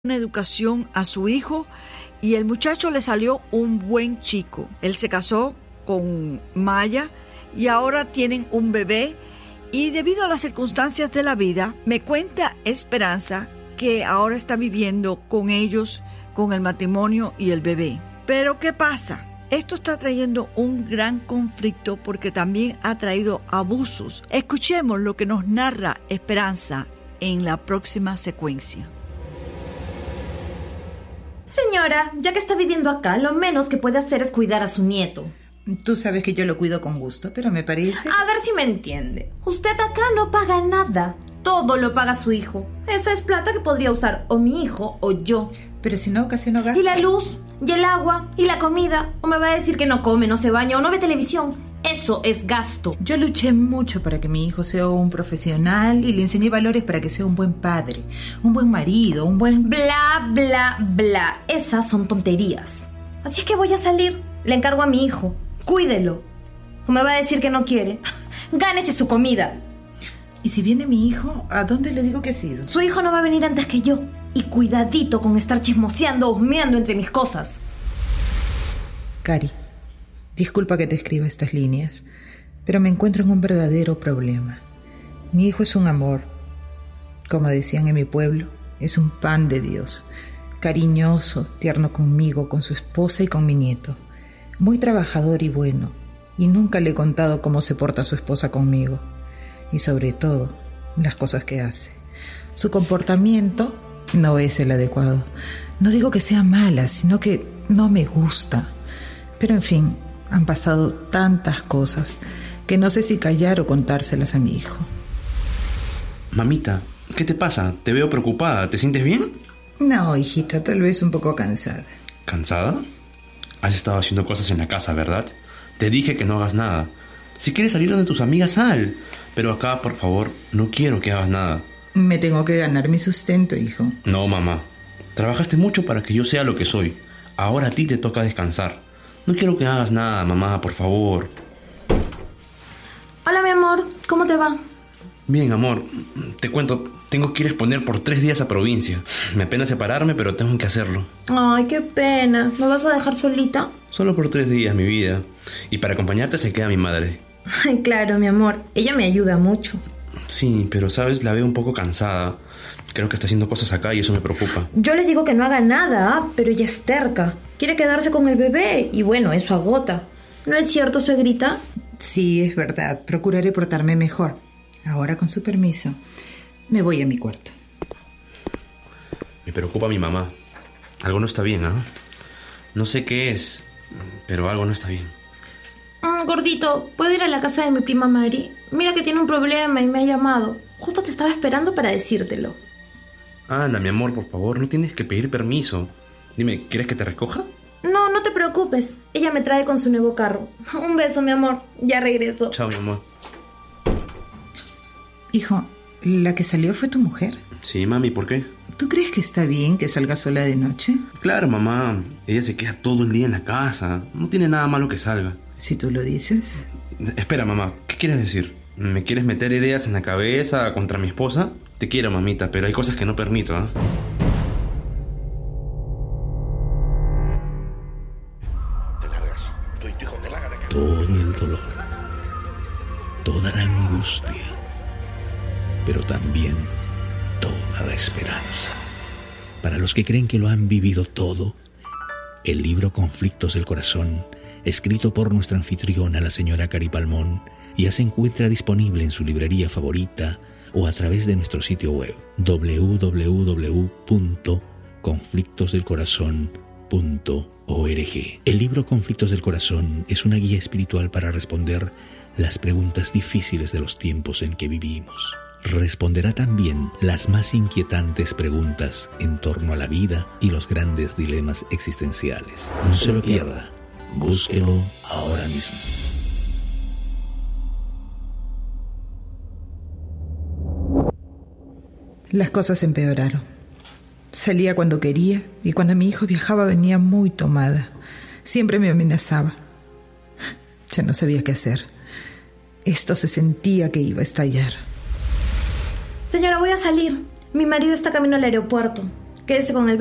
una educación a su hijo y el muchacho le salió un buen chico. Él se casó con Maya y ahora tienen un bebé, y debido a las circunstancias de la vida, me cuenta Esperanza que ahora está viviendo con ellos, con el matrimonio y el bebé. Pero ¿qué pasa? Esto está trayendo un gran conflicto porque también ha traído abusos. Escuchemos lo que nos narra Esperanza en la próxima secuencia. Señora, ya que está viviendo acá, lo menos que puede hacer es cuidar a su nieto. Tú sabes que yo lo cuido con gusto, pero me parece... A ver si me entiende. Usted acá no paga nada. Todo lo paga su hijo. Esa es plata que podría usar o mi hijo o yo. Pero si no ocasiono gasto. Y la luz, y el agua, y la comida. O me va a decir que no come, no se baña o no ve televisión. Eso es gasto. Yo luché mucho para que mi hijo sea un profesional y le enseñé valores para que sea un buen padre, un buen marido, un buen... Bla, bla, bla. Esas son tonterías. Así es que voy a salir. Le encargo a mi hijo. Cuídelo. O me va a decir que no quiere. Gánese su comida. Y si viene mi hijo, ¿a dónde le digo que ha sido? Su hijo no va a venir antes que yo. Y cuidadito con estar chismoseando o husmeando entre mis cosas. Cari, disculpa que te escriba estas líneas, pero me encuentro en un verdadero problema. Mi hijo es un amor. Como decían en mi pueblo, es un pan de Dios. Cariñoso, tierno conmigo, con su esposa y con mi nieto. Muy trabajador y bueno. Y nunca le he contado cómo se porta su esposa conmigo. Y sobre todo, las cosas que hace. Su comportamiento no es el adecuado. No digo que sea mala, sino que no me gusta. Pero en fin, han pasado tantas cosas que no sé si callar o contárselas a mi hijo. Mamita, ¿qué te pasa? Te veo preocupada. ¿Te sientes bien? No, hijita, tal vez un poco cansada. ¿Cansada? Has estado haciendo cosas en la casa, ¿verdad? Te dije que no hagas nada. Si quieres salir donde tus amigas, sal. Pero acá, por favor, no quiero que hagas nada. Me tengo que ganar mi sustento, hijo. No, mamá. Trabajaste mucho para que yo sea lo que soy. Ahora a ti te toca descansar. No quiero que hagas nada, mamá, por favor. Hola, mi amor. ¿Cómo te va? Bien, amor. Te cuento, tengo que ir a exponer por 3 días a provincia. Me apena separarme, pero tengo que hacerlo. Ay, qué pena. ¿Me vas a dejar solita? Solo por 3 días, mi vida. Y para acompañarte se queda mi madre. Ay, claro, mi amor. Ella me ayuda mucho. Sí, pero sabes, la veo un poco cansada. Creo que está haciendo cosas acá y eso me preocupa. Yo le digo que no haga nada, pero ella es terca. Quiere quedarse con el bebé y bueno, eso agota. ¿No es cierto, suegrita? Sí, es verdad. Procuraré portarme mejor. Ahora, con su permiso, me voy a mi cuarto. Me preocupa mi mamá. Algo no está bien, ¿ah? No sé qué es, pero algo no está bien. Gordito, ¿puedo ir a la casa de mi prima Mari? Mira que tiene un problema y me ha llamado. Justo te estaba esperando para decírtelo. Anda, mi amor, por favor, no tienes que pedir permiso. Dime, ¿quieres que te recoja? No, no te preocupes. Ella me trae con su nuevo carro. Un beso, mi amor. Ya regreso. Chao, mi amor. Hijo, ¿la que salió fue tu mujer? Sí, mami, ¿por qué? ¿Tú crees que está bien que salga sola de noche? Claro, mamá. Ella se queda todo el día en la casa. No tiene nada malo que salga. Si tú lo dices. Espera, mamá. ¿Qué quieres decir? ¿Me quieres meter ideas en la cabeza contra mi esposa? Te quiero, mamita, pero hay cosas que no permito, ¿eh? Te largas. Tú y tu hijo te largan. Todo el dolor, toda la angustia, pero también toda la esperanza. Para los que creen que lo han vivido todo, el libro Conflictos del Corazón, escrito por nuestra anfitriona, la señora Cari Palmón, ya se encuentra disponible en su librería favorita o a través de nuestro sitio web www.conflictosdelcorazon.org. El libro Conflictos del Corazón es una guía espiritual para responder las preguntas difíciles de los tiempos en que vivimos. Responderá también las más inquietantes preguntas en torno a la vida y los grandes dilemas existenciales. No se lo pierda. Búsquelo ahora mismo. Las cosas empeoraron. Salía cuando quería y cuando mi hijo viajaba venía muy tomada. Siempre me amenazaba. Ya no sabía qué hacer. Esto se sentía que iba a estallar. Señora, voy a salir. Mi marido está camino al aeropuerto. Quédese con el